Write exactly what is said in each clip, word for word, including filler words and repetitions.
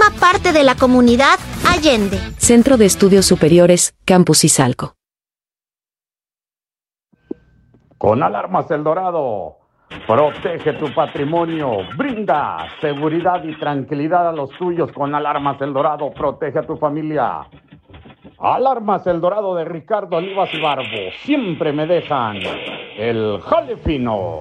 forma parte de la comunidad Allende. Centro de Estudios Superiores, Campus Izalco. Con Alarmas El Dorado, protege tu patrimonio, brinda seguridad y tranquilidad a los tuyos. Con Alarmas El Dorado, protege a tu familia. Alarmas El Dorado de Ricardo Olivas y Barbo, siempre me dejan el jale fino.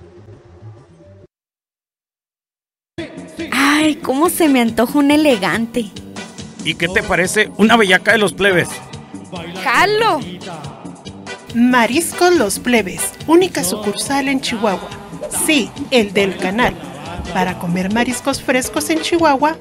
Ay, cómo se me antoja un elegante. ¿Y qué te parece una bellaca de los plebes? ¡Jalo! Mariscos Los Plebes, única sucursal en Chihuahua. Sí, el del canal. Para comer mariscos frescos en Chihuahua.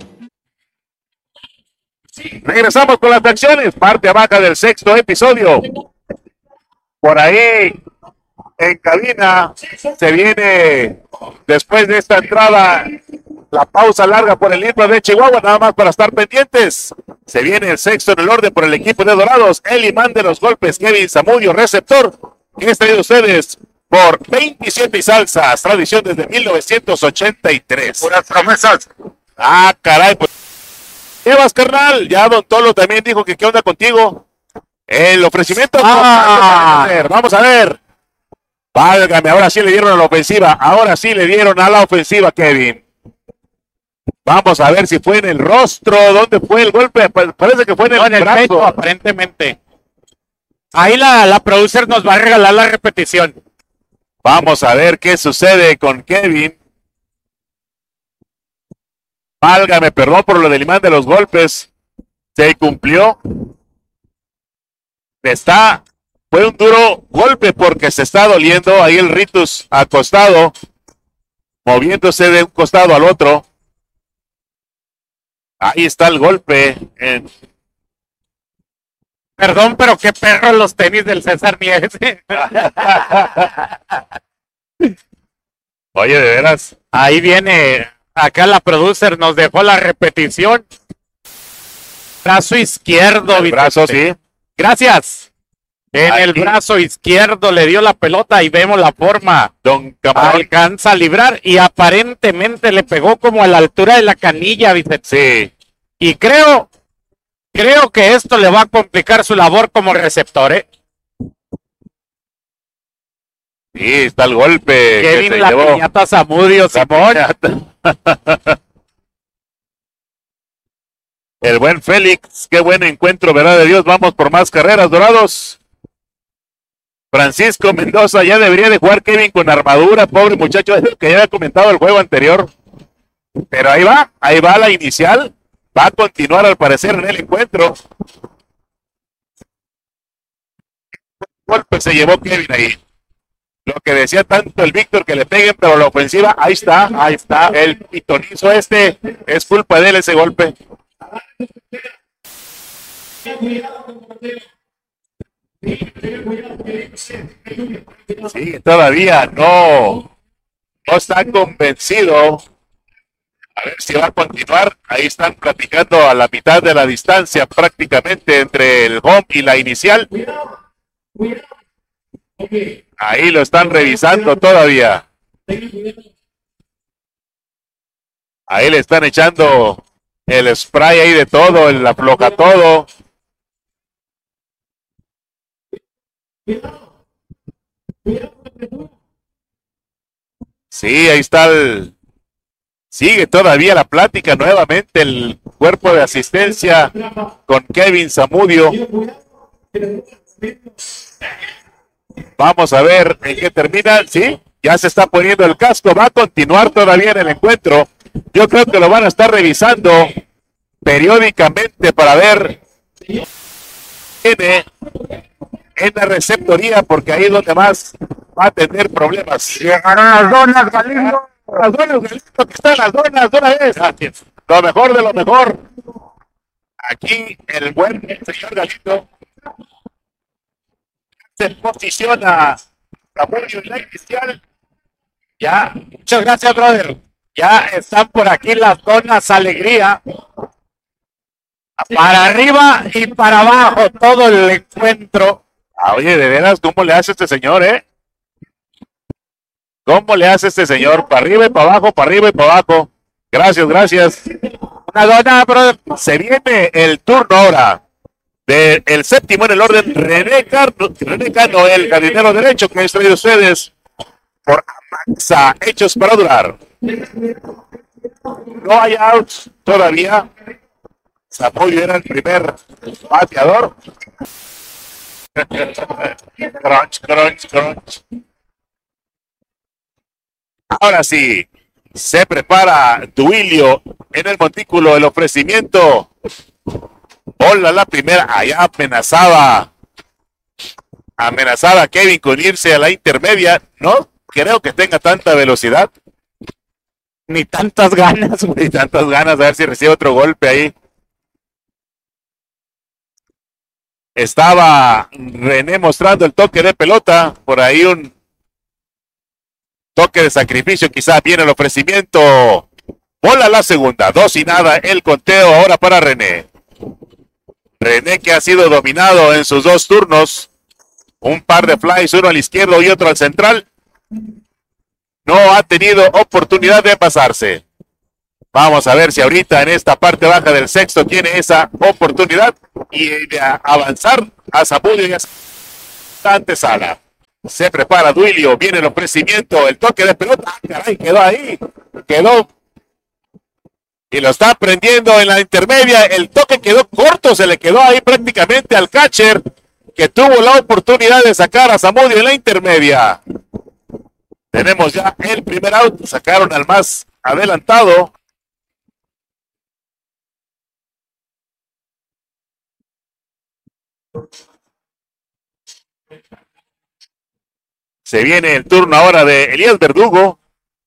Regresamos con las acciones, parte baja del sexto episodio. Por ahí, en cabina, se viene, después de esta entrada, la pausa larga por el himno de Chihuahua, nada más para estar pendientes. Se viene el sexto en el orden por el equipo de Dorados, el imán de los golpes, Kevin Zamudio, receptor, que es traído ustedes por veintisiete y Salsas, tradición desde mil novecientos ochenta y tres. Puras promesas. Ah, caray, pues. Llevas, carnal. Ya Don Tolo también dijo que qué onda contigo. El ofrecimiento. Ah. Vamos a ver. Válgame, ahora sí le dieron a la ofensiva. Ahora sí le dieron a la ofensiva, Kevin. Vamos a ver si fue en el rostro. ¿Dónde fue el golpe? Parece que fue en el, no, en el brazo. pecho, aparentemente. Ahí la, la producer nos va a regalar la repetición. Vamos a ver qué sucede con Kevin. Válgame, perdón por lo del imán de los golpes. Se cumplió. Está, fue un duro golpe porque se está doliendo. Ahí el Ritus acostado, moviéndose de un costado al otro. Ahí está el golpe. En... Perdón, pero qué perro los tenis del César Nieves. Oye, de veras. Ahí viene, acá la producer nos dejó la repetición. Brazo izquierdo, el brazo, sí. Gracias. En Aquí. el brazo izquierdo le dio la pelota y vemos la forma. Don Camarón alcanza a librar y aparentemente le pegó como a la altura de la canilla, Vicente. Sí. Y creo, creo que esto le va a complicar su labor como receptor, ¿eh? Sí, está el golpe. Kevin que se la llevó. piñata Zamudio, Simón. El buen Félix, qué buen encuentro, verdad de Dios. Vamos por más carreras, Dorados. Francisco Mendoza, ya debería de jugar Kevin con armadura, pobre muchacho, es lo que ya había comentado el juego anterior. Pero ahí va, ahí va la inicial. Va a continuar al parecer en el encuentro. Golpe se llevó Kevin ahí. Lo que decía tanto el Víctor que le peguen, pero la ofensiva, ahí está, ahí está. El pitonizo este, es culpa de él ese golpe. Sí, todavía no, no está convencido. A ver si va a continuar. Ahí están platicando a la mitad de la distancia prácticamente entre el home y la inicial. Ahí lo están revisando todavía. Ahí le están echando el spray ahí de todo, el afloja todo. Sí, ahí está el... Sigue todavía la plática nuevamente el cuerpo de asistencia con Kevin Zamudio. Vamos a ver en qué termina. Sí, ya se está poniendo el casco. Va a continuar todavía en el encuentro. Yo creo que lo van a estar revisando periódicamente para ver tiene en la receptoría, porque ahí es donde más va a tener problemas. Llegaron las donas, Galindo. Las donas, Galindo, que están las donas, de una vez. Gracias. Lo mejor de lo mejor. Aquí el buen señor Galindo se posiciona Zamudio en la inicial. Ya, muchas gracias, brother. Ya están por aquí las donas alegría. Para arriba y para abajo, todo el encuentro. Ah, oye, de veras, ¿cómo le hace este señor, eh? ¿Cómo le hace este señor? Para arriba y para abajo, para arriba y para abajo. Gracias, gracias. Una dona, brother. Se viene el turno ahora del el séptimo en el orden, René Cano, René Cano, el jardinero derecho que han traído ustedes por Amaxa, hechos para durar. No hay outs todavía. Zamudio era el primer bateador. Crunch, crunch, crunch. Ahora sí, se prepara Duilio en el montículo, el ofrecimiento. Bola la primera, allá amenazaba. Amenazaba a Kevin con irse a la intermedia. No creo que tenga tanta velocidad. Ni tantas ganas, güey. Ni tantas ganas, a ver si recibe otro golpe ahí. Estaba René mostrando el toque de pelota. Por ahí un toque de sacrificio. Quizás viene el ofrecimiento. Bola la segunda. Dos y nada. El conteo ahora para René. René que ha sido dominado en sus dos turnos. Un par de flies, uno al izquierdo y otro al central. No ha tenido oportunidad de pasarse. Vamos a ver si ahorita en esta parte baja del sexto tiene esa oportunidad y de avanzar a Zamudio y a antesala. Se prepara Duilio, viene el ofrecimiento, el toque de pelota. ¡Ah, caray! Quedó ahí, quedó y lo está prendiendo en la intermedia. El toque quedó corto, se le quedó ahí prácticamente al catcher que tuvo la oportunidad de sacar a Zamudio en la intermedia. Tenemos ya el primer out, sacaron al más adelantado. Se viene el turno ahora de Elías Verdugo.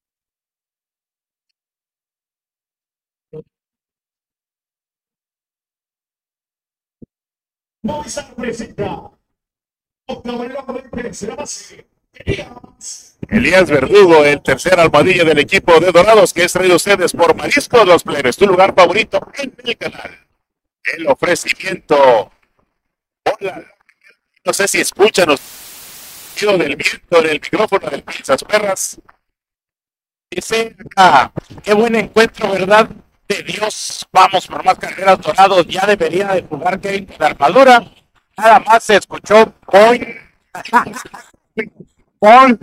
Elías Verdugo, el tercer almohadilla del equipo de Dorados, que es traído a ustedes por Mariscos Los Plebes, tu lugar favorito en el canal. El ofrecimiento. Hola. No sé si escuchan los sonidos del viento en el micrófono del Pinzas Perras. Dice acá, Qué buen encuentro, ¿verdad? De Dios. Vamos por más carreras. Dorados. Ya debería de jugar Kevin con la armadura. Nada más se escuchó hoy. Hoy.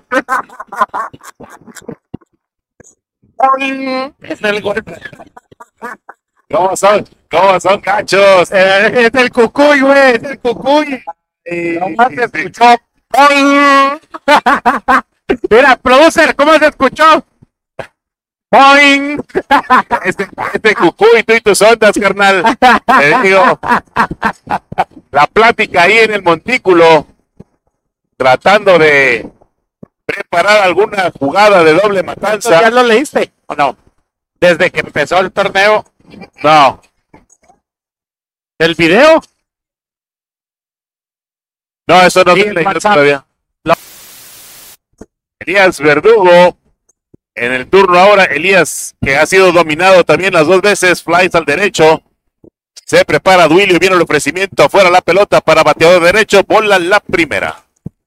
Hoy. Es el golpe. ¿Cómo son? ¿Cómo son, cachos? Eh, es el cucuy, güey. Es el cucuy. Eh, Nomás se escuchó. ¡Boing! Mira, producer, ¿cómo se escuchó? ¡Boing! Este, este cucuy, tú y tus ondas, carnal. Te digo, la plática ahí en el montículo, tratando de preparar alguna jugada de doble matanza. ¿Ya lo leíste o no? Desde que empezó el torneo. No. ¿El video? No, eso no Sí, se leído WhatsApp. todavía. Elías Verdugo en el turno ahora. Elías, que ha sido dominado también las dos veces, flies al derecho. Se prepara Duilio, viene el ofrecimiento, afuera la pelota para bateador derecho, bola la primera.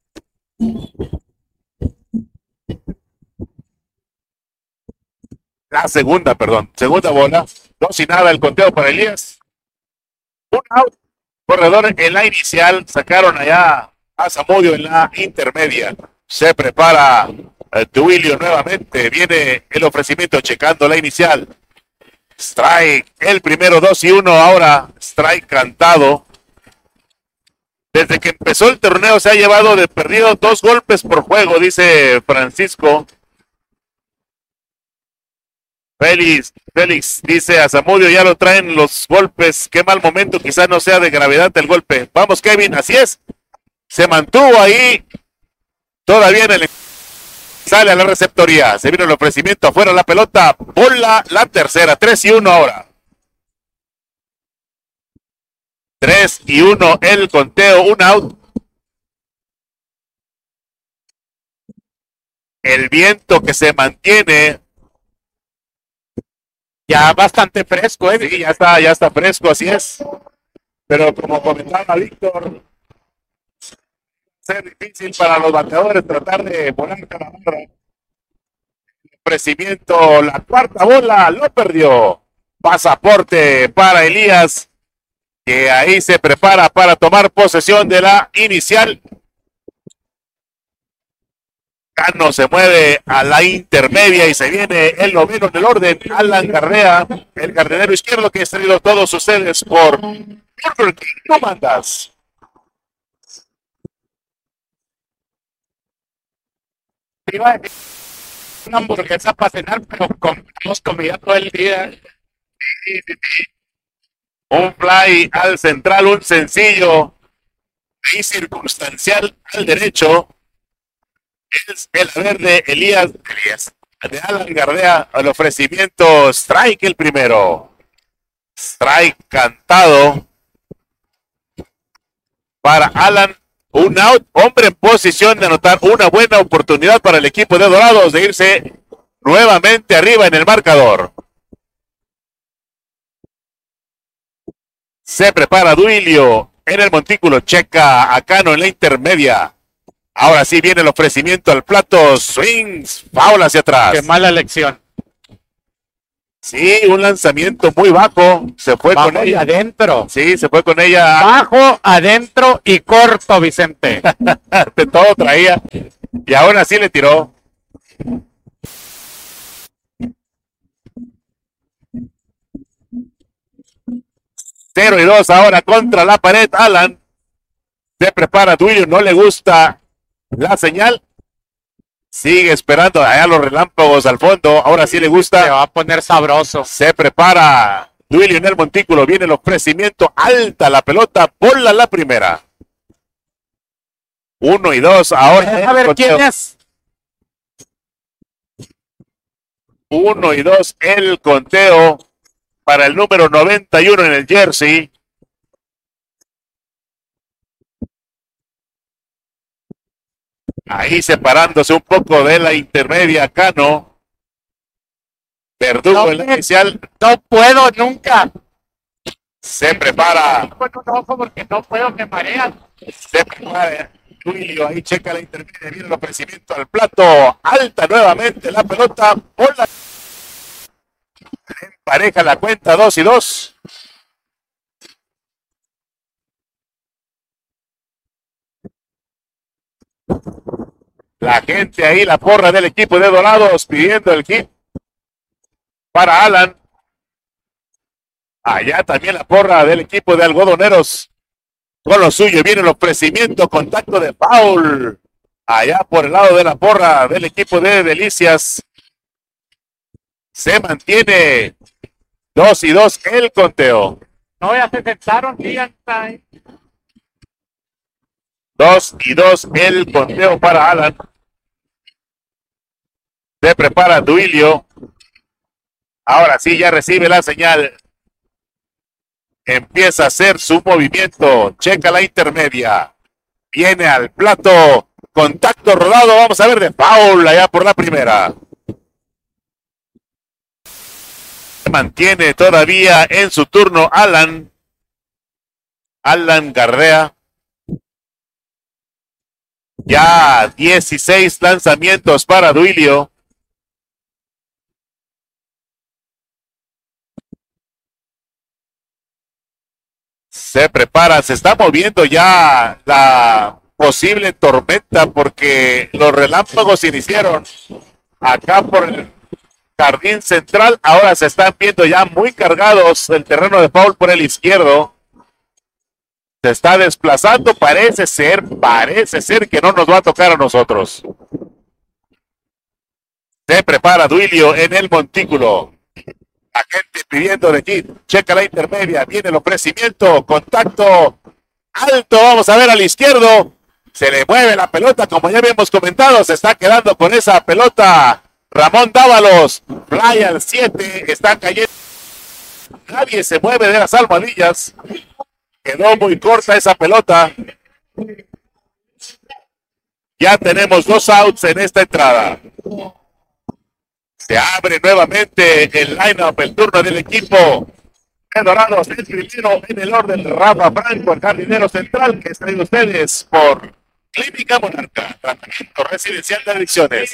La segunda, perdón, segunda bola. Dos y nada el conteo para Elías. Un out. Corredor en la inicial, sacaron allá a Zamudio en la intermedia. Se prepara eh, Duilio nuevamente, viene el ofrecimiento checando la inicial. Strike, el primero dos y uno, ahora strike cantado. Desde que empezó el torneo se ha llevado de perdido dos golpes por juego, dice Francisco. Félix, Félix dice a Zamudio, ya lo traen los golpes, qué mal momento, quizás no sea de gravedad el golpe. Vamos, Kevin, así es. Se mantuvo ahí, todavía en el... Sale a la receptoría, se vino el ofrecimiento afuera la pelota, bola la tercera, tres y uno ahora. tres y uno el conteo, un out. El viento que se mantiene. Ya bastante fresco, ¿eh? Sí, ya está, ya está fresco, así es. Pero como comentaba Víctor, ser difícil para los bateadores tratar de volar cada barra. Ofrecimiento, la cuarta bola, lo perdió. Pasaporte para Elías, que ahí se prepara para tomar posesión de la inicial. Cano se mueve a la intermedia y se viene el noveno en el orden. Alan Garrea, el jardinero izquierdo, que ha traído todos ustedes por Burger King. No mandas. Iba a decir una hamburguesa para cenar, pero compramos comida todo el día. Un fly al central, un sencillo y circunstancial al derecho. Es el verde Elías, Elías de Alan Gardea. El ofrecimiento strike el primero. Strike cantado para Alan. Un out, hombre en posición de anotar una buena oportunidad para el equipo de Dorados de irse nuevamente arriba en el marcador. Se prepara Duilio en el montículo, checa a Cano en la intermedia. Ahora sí viene el ofrecimiento al plato, swings, foul hacia atrás. Qué mala elección. Sí, un lanzamiento muy bajo, se fue Bajo con ella. adentro. Sí, se fue con ella. Bajo, adentro y corto, Vicente. De todo traía. Y aún así le tiró. Cero y dos ahora contra la pared. Alan se prepara. Duilio no le gusta la señal. Sigue esperando allá los relámpagos al fondo. Ahora sí le gusta. Se va a poner sabroso. Se prepara Duilio en el montículo. Viene el ofrecimiento. Alta la pelota. Ponla la primera. Uno y dos. Ahora. A ver quién es. Uno y dos. El conteo para el número noventa y uno en el jersey. Ahí separándose un poco de la intermedia, Cano. Verdugo No, en la inicial. No puedo nunca. Se prepara. Con un ojo porque no puedo, me marean. Se prepara. Duilio ahí checa la intermedia. Viene el ofrecimiento al plato. Alta nuevamente la pelota. Bola. Empareja la cuenta, dos y dos. La gente ahí, la porra del equipo de Dorados pidiendo el hit para Alan. Allá también la porra del equipo de Algodoneros con lo suyo. Viene el ofrecimiento, contacto de foul. Allá por el lado de la porra del equipo de Delicias. Se mantiene dos y dos el conteo. No, ya se sentaron, díganme. Dos y dos el conteo para Alan. Se prepara Duilio. Ahora sí ya recibe la señal. Empieza a hacer su movimiento. Checa la intermedia. Viene al plato. Contacto rodado. Vamos a ver de foul allá por la primera. Se mantiene todavía en su turno Alan. Alan Gardea. Ya dieciséis lanzamientos para Duilio. Se prepara, se está moviendo ya la posible tormenta porque los relámpagos iniciaron acá por el jardín central. Ahora se están viendo ya muy cargados el terreno de foul por el izquierdo. Se está desplazando, parece ser, parece ser que no nos va a tocar a nosotros. Se prepara Duilio en el montículo. La gente pidiendo de aquí, checa la intermedia, viene el ofrecimiento, contacto alto, vamos a ver al izquierdo, se le mueve la pelota, como ya habíamos comentado, se está quedando con esa pelota Ramón Dávalos, fly al siete, está cayendo, nadie se mueve de las almohadillas, quedó muy corta esa pelota, ya tenemos dos outs en esta entrada. Se abre nuevamente el line-up, el turno del equipo de Dorados. El primero en el orden, Rafa Franco, el jardinero central, que está en ustedes por Clínica Monarca, tratamiento residencial de adicciones.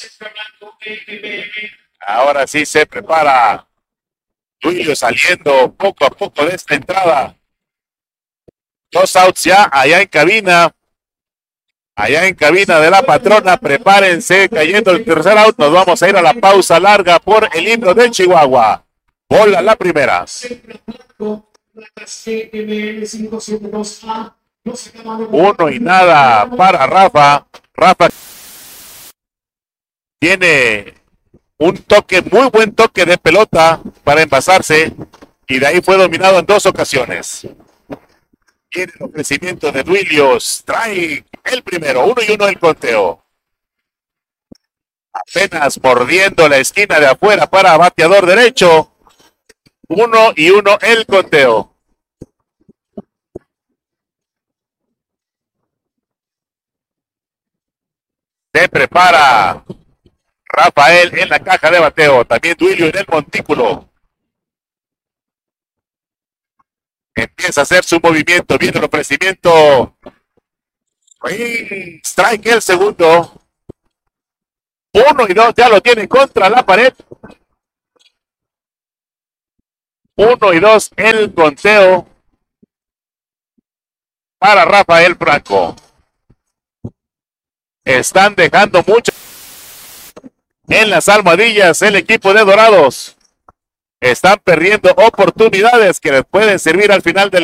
Ahora sí se prepara Duilio saliendo poco a poco de esta entrada. Dos outs ya allá en cabina. Allá en cabina de la patrona, prepárense, cayendo el tercer out, nos vamos a ir a la pausa larga por el himno de Chihuahua. Bola la primera. Uno y nada para Rafa. Rafa tiene un toque, muy buen toque de pelota para envasarse, y de ahí fue dominado en dos ocasiones. Tiene el ofrecimiento de Duilio, strike el primero, uno y uno el conteo. Apenas mordiendo la esquina de afuera para bateador derecho, uno y uno el conteo. Se prepara Rafael en la caja de bateo, también Duilio en el montículo. Empieza a hacer su movimiento, viene el ofrecimiento. Strike el segundo. Uno y dos, ya lo tiene contra la pared. Uno y dos el conteo para Rafael Franco. Están dejando mucho en las almohadillas el equipo de Dorados. Están perdiendo oportunidades que les pueden servir al final del